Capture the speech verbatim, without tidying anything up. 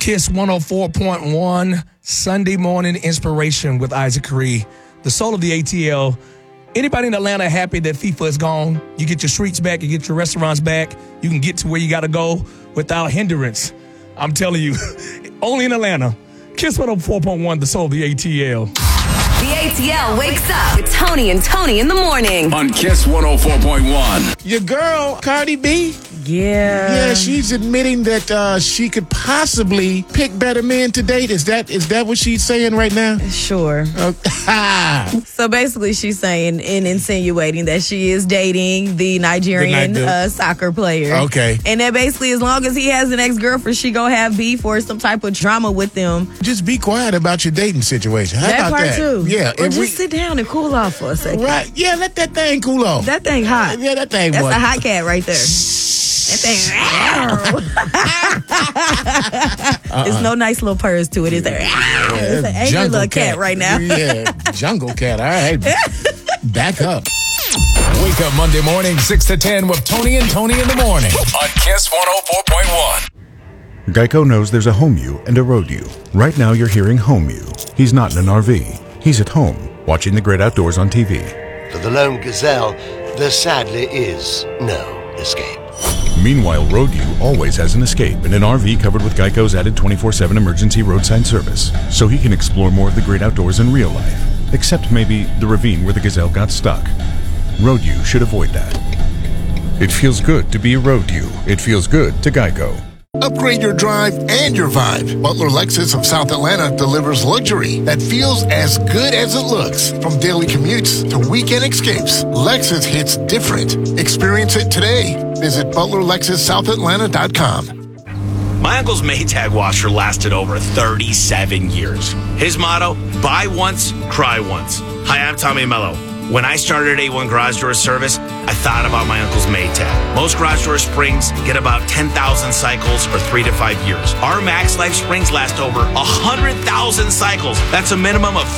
Kiss one oh four point one, Sunday morning inspiration with Isaac Curry, the soul of the A T L. Anybody in Atlanta happy that FIFA is gone? You get your streets back, you get your restaurants back, you can get to where you got to go without hindrance. I'm telling you, only in Atlanta. Kiss one oh four point one, the soul of the A T L. The A T L wakes up with Tony and Tony in the morning. On Kiss one oh four point one. Your girl, Cardi B. Yeah. Yeah, she's admitting that uh, she could possibly pick better men to date. Is that is that what she's saying right now? Sure. Okay. So basically she's saying and insinuating that she is dating the Nigerian The Ni- the- uh, soccer player. Okay. And that basically as long as he has an ex-girlfriend, she gonna have beef or some type of drama with them. Just be quiet about your dating situation. How that about part that? too. Yeah. Or if just we- sit down and cool off for a second. Right. Yeah, let that thing cool off. That thing hot. yeah, that thing That's was. a hot cat right there. That thing. There's no nice little purrs to it. It's, a, it's an angry Jungle little cat. right now. Yeah, jungle cat. All right. Back up. Wake up Monday morning, six to ten with Tony and Tony in the morning. On Kiss one oh four point one. Geico knows there's a home you and a road you. Right now you're hearing home you. He's not in an R V. He's at home, watching the great outdoors on T V. For the lone gazelle, there sadly is no escape. Meanwhile, Road U always has an escape in an R V covered with Geico's added twenty-four seven emergency roadside service, so he can explore more of the great outdoors in real life, except maybe the ravine where the gazelle got stuck. Road U should avoid that. It feels good to be a Road U. It feels good to Geico. Upgrade your drive and your vibe. Butler Lexus of South Atlanta delivers luxury that feels as good as it looks. From daily commutes to weekend escapes, Lexus hits different. Experience it today. Visit Butler Lexus South Atlanta dot com. My uncle's Maytag washer lasted over thirty-seven years. His motto, buy once, cry once. Hi, I'm Tommy Mello. When I started A one Garage Door Service, I thought about my uncle's Maytag. Most garage door springs get about ten thousand cycles or three to five years. Our Max Life springs last over one hundred thousand cycles. That's a minimum of